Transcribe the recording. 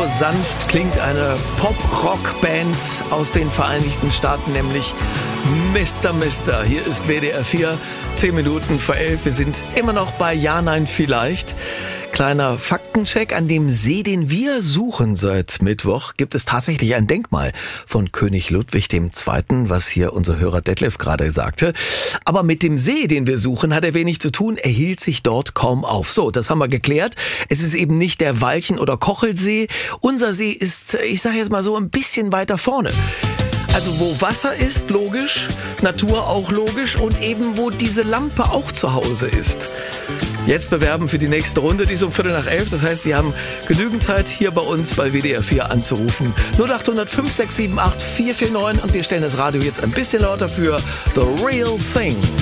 sanft klingt eine Pop-Rock-Band aus den Vereinigten Staaten, nämlich Mr. Mister. Hier ist WDR 4, 10 Minuten vor 11. Wir sind immer noch bei Ja, Nein, Vielleicht. Kleiner Faktencheck: An dem See, den wir suchen seit Mittwoch, gibt es tatsächlich ein Denkmal von König Ludwig II., was hier unser Hörer Detlef gerade sagte. Aber mit dem See, den wir suchen, hat er wenig zu tun. Er hielt sich dort kaum auf. So, das haben wir geklärt. Es ist eben nicht der Walchen- oder Kochelsee. Unser See ist, ich sage jetzt mal so, ein bisschen weiter vorne. Also wo Wasser ist, logisch, Natur auch logisch und eben wo diese Lampe auch zu Hause ist. Jetzt bewerben für die nächste Runde, die ist um 11:15. Das heißt, Sie haben genügend Zeit, hier bei uns bei WDR 4 anzurufen. 0800 5678 449 und wir stellen das Radio jetzt ein bisschen lauter für The Real Thing.